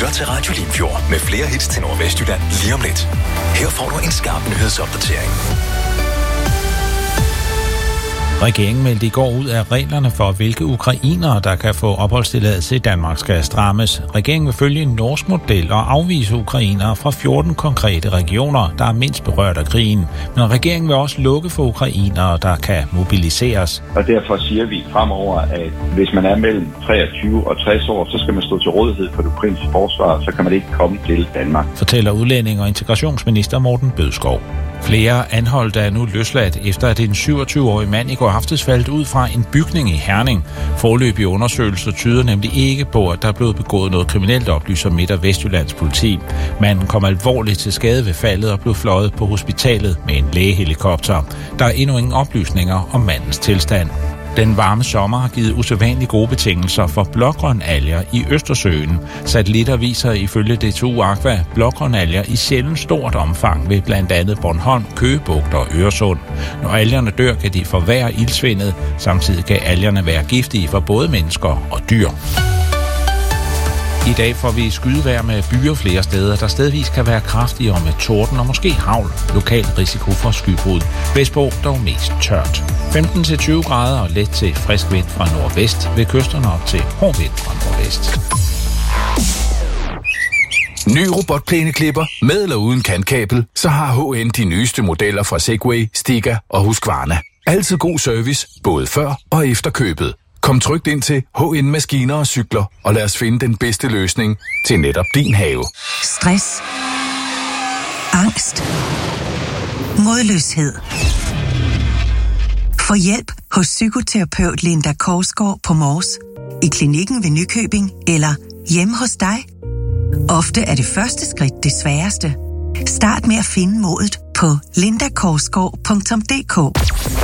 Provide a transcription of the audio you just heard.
lytter til Radio Limfjord med flere hits til Nordvestjylland lige om lidt. Her får du en skarp nyhedsopdatering. Regeringen meldte i går ud af reglerne for, hvilke ukrainere, der kan få opholdstilladelse i Danmark, skal strammes. Regeringen vil følge en norsk model og afvise ukrainere fra 14 konkrete regioner, der er mindst berørt af krigen. Men regeringen vil også lukke for ukrainere, der kan mobiliseres. Og derfor siger vi fremover, at hvis man er mellem 23 og 60 år, så skal man stå til rådighed for det ukrainske forsvar, så kan man ikke komme til Danmark. Fortæller udlænding- og integrationsminister Morten Bødskov. Flere anholdte er nu løsladt, efter at en 27-årig mand i går aftes faldt ud fra en bygning i Herning. Foreløbige undersøgelser tyder nemlig ikke på, at der er blevet begået noget kriminelt, oplyser Midt- og Vestjyllands politi. Manden kom alvorligt til skade ved faldet og blev fløjet på hospitalet med en lægehelikopter. Der er endnu ingen oplysninger om mandens tilstand. Den varme sommer har givet usædvanligt gode betingelser for blågrønalger i Østersøen. Satellitter viser ifølge DTU Aqua blågrønalger i sjældent stort omfang ved blandt andet Bornholm, Køge Bugt og Øresund. Når algerne dør, kan de forværre iltsvindet. Samtidig kan algerne være giftige for både mennesker og dyr. I dag får vi skydetvejr med byer flere steder, der stedvis kan være kraftigere med torden og måske hagl. Lokal risiko for skybrud. Vestpå dog mest tørt. 15-20 grader og let til frisk vind fra nordvest. Ved kysterne op til hård vind fra nordvest. Ny robotplæneklipper med eller uden kantkabel, så har HN de nyeste modeller fra Segway, Stiga og Husqvarna. Altid god service, både før og efter købet. Kom trygt ind til HN Maskiner og Cykler, og lad os finde den bedste løsning til netop din have. Stress. Angst. Modløshed. Få hjælp hos psykoterapeut Linda Korsgaard på Mors, i klinikken ved Nykøbing eller hjemme hos dig. Ofte er det første skridt det sværeste. Start med at finde modet på lindakorsgaard.dk.